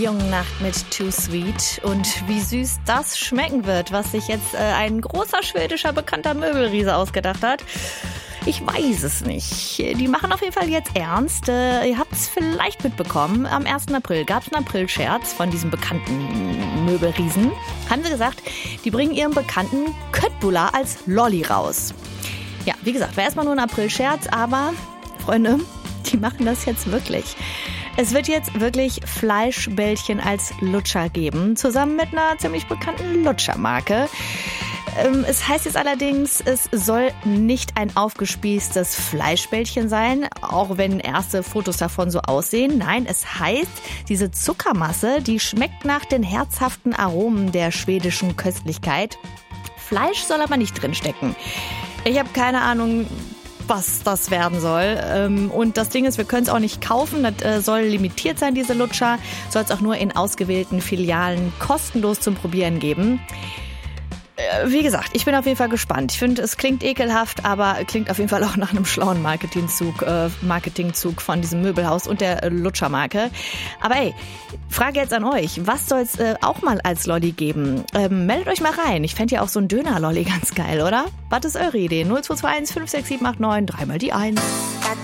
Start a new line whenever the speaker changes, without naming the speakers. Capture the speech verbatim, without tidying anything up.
Jungennacht mit Too Sweet. Und wie süß das schmecken wird, was sich jetzt äh, ein großer schwedischer bekannter Möbelriese ausgedacht hat. Ich weiß es nicht. Die machen auf jeden Fall jetzt ernst. Äh, ihr habt es vielleicht mitbekommen. Am ersten April gab es einen April-Scherz von diesem bekannten Möbelriesen. Haben sie gesagt, die bringen ihren bekannten Köttbullar als Lolli raus. Ja, wie gesagt, war erstmal nur ein April-Scherz, aber Freunde, die machen das jetzt wirklich. Es wird jetzt wirklich Fleischbällchen als Lutscher geben, zusammen mit einer ziemlich bekannten Lutschermarke. Ähm, es heißt jetzt allerdings, es soll nicht ein aufgespießtes Fleischbällchen sein, auch wenn erste Fotos davon so aussehen. Nein, es heißt, diese Zuckermasse, die schmeckt nach den herzhaften Aromen der schwedischen Köstlichkeit. Fleisch soll aber nicht drinstecken. Ich habe keine Ahnung, was das werden soll. Und das Ding ist, wir können es auch nicht kaufen. Das soll limitiert sein, diese Lutscher. Soll es auch nur in ausgewählten Filialen kostenlos zum Probieren geben. Wie gesagt, ich bin auf jeden Fall gespannt. Ich finde, es klingt ekelhaft, aber klingt auf jeden Fall auch nach einem schlauen Marketingzug, äh, Marketingzug von diesem Möbelhaus und der äh, Lutschermarke. Aber ey, Frage jetzt an euch. Was soll es äh, auch mal als Lolli geben? Ähm, meldet euch mal rein. Ich fände ja auch so ein Döner-Lolli ganz geil, oder? Was ist eure Idee? null zwei zwei eins fünf sechs sieben acht neun, dreimal die eins.